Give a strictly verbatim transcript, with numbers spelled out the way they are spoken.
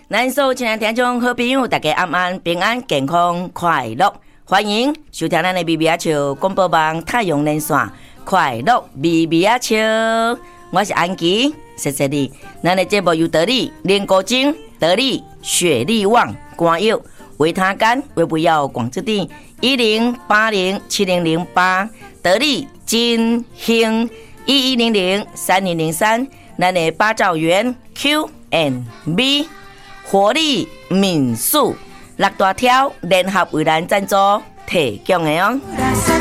咱所有亲爱听众好朋友，大家晚安，平安健康快乐，欢迎收听咱的咪咪仔笑广播网太阳连线，快乐咪咪仔笑，我是安琪，谢谢你。咱的节目由得力莲果精、得力雪力旺、肝药、维他甘、维不要广之地一零八零七零零八，得力金兴一一零零三零零三，咱的八兆元 Q and B。活力民宿六大条联合为咱赞助提供的哦。